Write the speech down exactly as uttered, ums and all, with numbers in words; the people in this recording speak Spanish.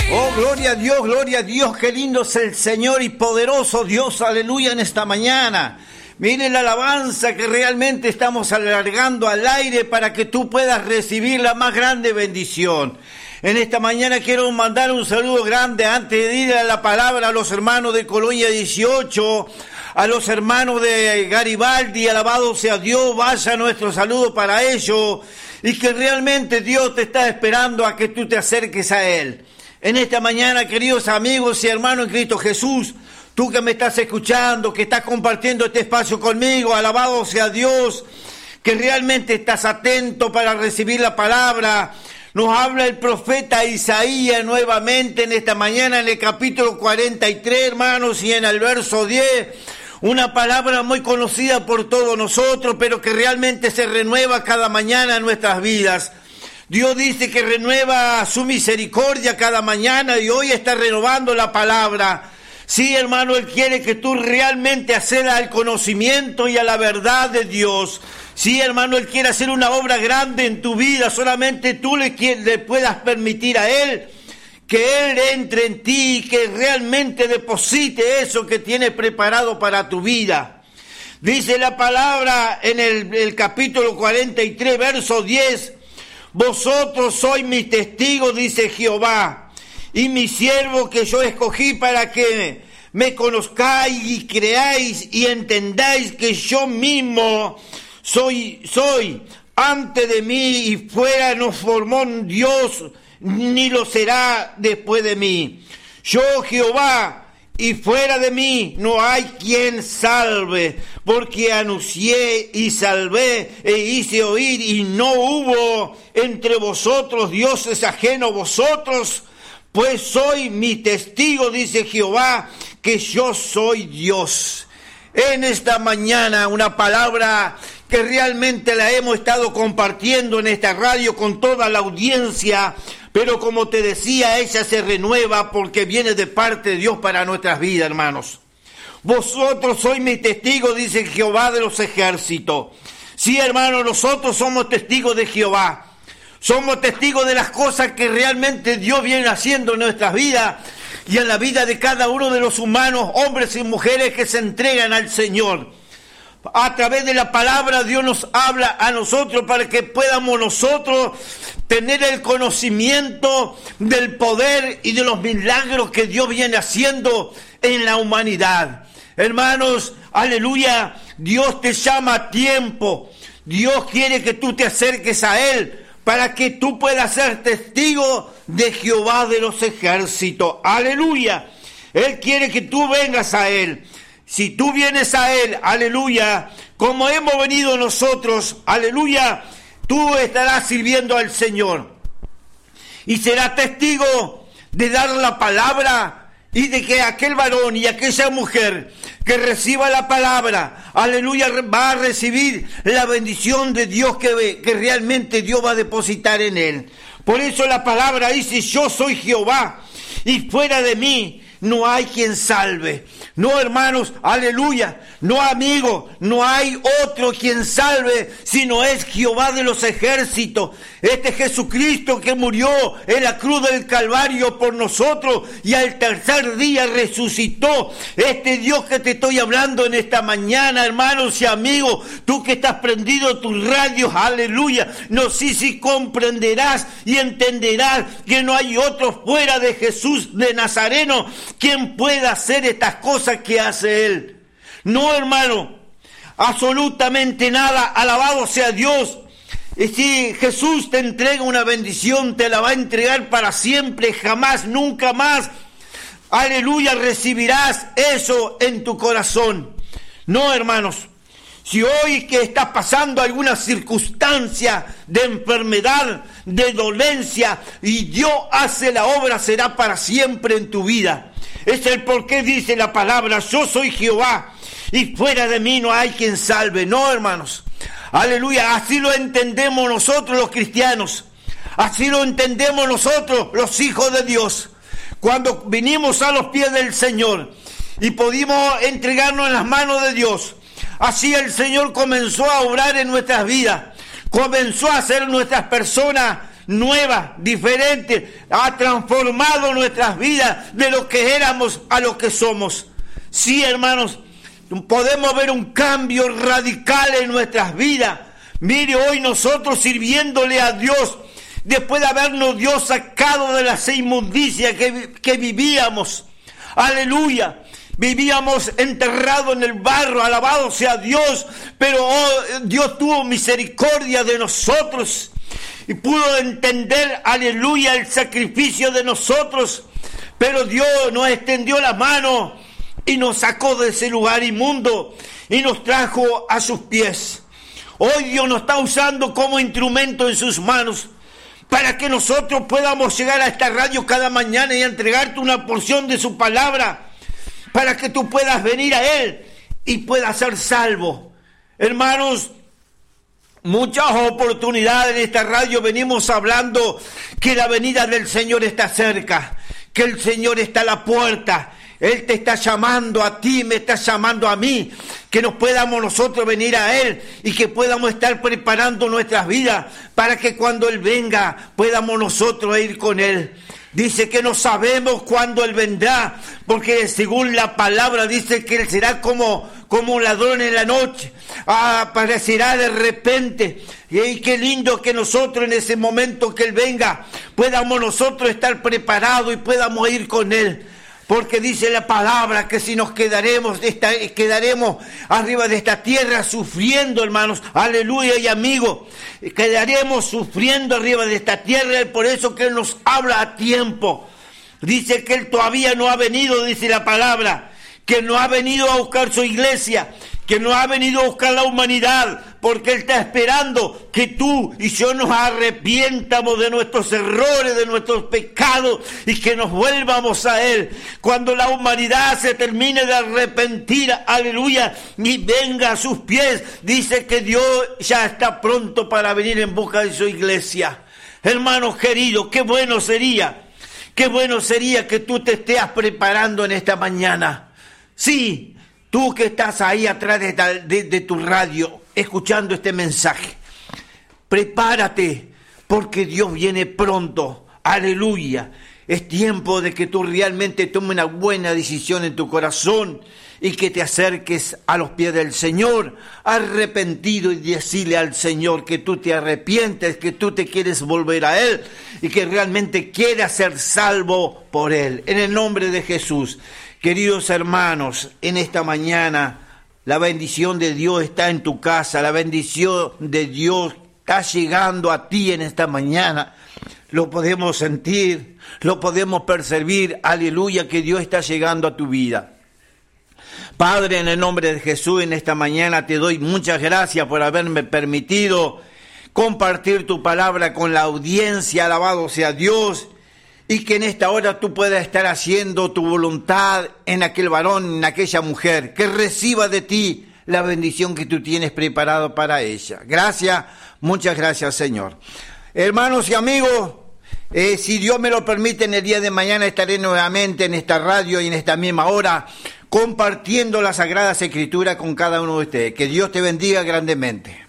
Oh, gloria a Dios, gloria a Dios, qué lindo es el Señor y poderoso Dios, aleluya, en esta mañana. Miren la alabanza que realmente estamos alargando al aire para que tú puedas recibir la más grande bendición. En esta mañana quiero mandar un saludo grande antes de ir a la palabra a los hermanos de Colonia dieciocho, a los hermanos de Garibaldi, alabado sea Dios, vaya nuestro saludo para ellos y que realmente Dios te está esperando a que tú te acerques a Él. En esta mañana, queridos amigos y hermanos en Cristo Jesús, tú que me estás escuchando, que estás compartiendo este espacio conmigo, alabado sea Dios, que realmente estás atento para recibir la palabra. Nos habla el profeta Isaías nuevamente en esta mañana en el capítulo cuarenta y tres, hermanos, y en el verso diez, una palabra muy conocida por todos nosotros, pero que realmente se renueva cada mañana en nuestras vidas. Dios dice que renueva su misericordia cada mañana y hoy está renovando la palabra. Sí, hermano, Él quiere que tú realmente accedas al conocimiento y a la verdad de Dios. Sí, hermano, Él quiere hacer una obra grande en tu vida. Solamente tú le, le puedas permitir a Él que Él entre en ti y que realmente deposite eso que tiene preparado para tu vida. Dice la palabra en el, el capítulo cuarenta y tres, verso diez. Vosotros sois mis testigos, dice Jehová, y mi siervo que yo escogí para que me conozcáis y creáis y entendáis que yo mismo soy, soy. Antes de mí y fuera no formó Dios, ni lo será después de mí. Yo, Jehová, y fuera de mí no hay quien salve, porque anuncié y salvé e hice oír, y no hubo entre vosotros dioses ajenos vosotros, pues soy mi testigo, dice Jehová, que yo soy Dios. En esta mañana una palabra que realmente la hemos estado compartiendo en esta radio con toda la audiencia, pero como te decía, ella se renueva porque viene de parte de Dios para nuestras vidas, hermanos. Vosotros sois mis testigos, dice Jehová de los ejércitos. Sí, hermanos, nosotros somos testigos de Jehová. Somos testigos de las cosas que realmente Dios viene haciendo en nuestras vidas y en la vida de cada uno de los humanos, hombres y mujeres que se entregan al Señor. A través de la palabra Dios nos habla a nosotros para que podamos nosotros tener el conocimiento del poder y de los milagros que Dios viene haciendo en la humanidad. Hermanos, aleluya, Dios te llama a tiempo. Dios quiere que tú te acerques a Él para que tú puedas ser testigo de Jehová de los ejércitos. Aleluya. Él quiere que tú vengas a Él. Si tú vienes a Él, aleluya, como hemos venido nosotros, aleluya, tú estarás sirviendo al Señor. Y serás testigo de dar la palabra y de que aquel varón y aquella mujer que reciba la palabra, aleluya, va a recibir la bendición de Dios que, que realmente Dios va a depositar en él. Por eso la palabra dice, yo soy Jehová y fuera de mí no hay quien salve. No, hermanos, aleluya, no, amigo, no hay otro quien salve, sino es Jehová de los ejércitos. Este Jesucristo que murió en la cruz del Calvario por nosotros y al tercer día resucitó. Este Dios que te estoy hablando en esta mañana, hermanos y amigos, tú que estás prendido tus radios, aleluya, no sé si comprenderás y entenderás que no hay otro fuera de Jesús de Nazareno quien pueda hacer estas cosas que hace Él. No, hermano, absolutamente nada. Alabado sea Dios. Y si Jesús te entrega una bendición, te la va a entregar para siempre, jamás, nunca más. Aleluya, recibirás eso en tu corazón. No, hermanos, si hoy que estás pasando alguna circunstancia de enfermedad, de dolencia, y Dios hace la obra, será para siempre en tu vida. Es el por qué dice la palabra, yo soy Jehová, y fuera de mí no hay quien salve. No, hermanos, aleluya, así lo entendemos nosotros los cristianos, así lo entendemos nosotros los hijos de Dios, cuando vinimos a los pies del Señor y pudimos entregarnos en las manos de Dios. Así el Señor comenzó a obrar en nuestras vidas, comenzó a hacer nuestras personas nueva, diferente, ha transformado nuestras vidas de lo que éramos a lo que somos. Sí, hermanos, podemos ver un cambio radical en nuestras vidas. Mire, hoy nosotros sirviéndole a Dios, después de habernos Dios sacado de la inmundicia que, que vivíamos. Aleluya. Vivíamos enterrados en el barro, alabado sea Dios, pero oh, Dios tuvo misericordia de nosotros y pudo entender, aleluya, el sacrificio de nosotros. Pero Dios nos extendió la mano y nos sacó de ese lugar inmundo y nos trajo a sus pies. Hoy Dios nos está usando como instrumento en sus manos para que nosotros podamos llegar a esta radio cada mañana y entregarte una porción de su palabra, para que tú puedas venir a Él y puedas ser salvo. Hermanos, muchas oportunidades en esta radio venimos hablando que la venida del Señor está cerca, que el Señor está a la puerta. Él te está llamando a ti, me está llamando a mí, que nos podamos nosotros venir a Él y que podamos estar preparando nuestras vidas para que cuando Él venga podamos nosotros ir con Él. Dice que no sabemos cuándo Él vendrá, porque según la palabra dice que Él será como, como un ladrón en la noche, aparecerá de repente. Y qué lindo que nosotros en ese momento que Él venga, podamos nosotros estar preparados y podamos ir con Él. Porque dice la palabra que si nos quedaremos, esta, quedaremos arriba de esta tierra sufriendo, hermanos, aleluya y amigos, quedaremos sufriendo arriba de esta tierra, por eso que Él nos habla a tiempo. Dice que Él todavía no ha venido, dice la palabra, que no ha venido a buscar su iglesia, que no ha venido a buscar la humanidad, porque Él está esperando que tú y yo nos arrepientamos de nuestros errores, de nuestros pecados y que nos vuelvamos a Él. Cuando la humanidad se termine de arrepentir, aleluya, y venga a sus pies, dice que Dios ya está pronto para venir en busca de su iglesia. Hermanos queridos, qué bueno sería, qué bueno sería que tú te estés preparando en esta mañana. Sí, tú que estás ahí atrás de, de, de tu radio, escuchando este mensaje, prepárate, porque Dios viene pronto, aleluya. Es tiempo de que tú realmente tomes una buena decisión en tu corazón y que te acerques a los pies del Señor, arrepentido, y decirle al Señor que tú te arrepientes, que tú te quieres volver a Él y que realmente quieras ser salvo por Él. En el nombre de Jesús. Queridos hermanos, en esta mañana la bendición de Dios está en tu casa, la bendición de Dios está llegando a ti en esta mañana. Lo podemos sentir, lo podemos percibir, aleluya, que Dios está llegando a tu vida. Padre, en el nombre de Jesús, en esta mañana te doy muchas gracias por haberme permitido compartir tu palabra con la audiencia, alabado sea Dios. Y que en esta hora tú puedas estar haciendo tu voluntad en aquel varón, en aquella mujer, que reciba de ti la bendición que tú tienes preparado para ella. Gracias, muchas gracias, Señor. Hermanos y amigos, eh, si Dios me lo permite, en el día de mañana estaré nuevamente en esta radio y en esta misma hora compartiendo las Sagradas Escrituras con cada uno de ustedes. Que Dios te bendiga grandemente.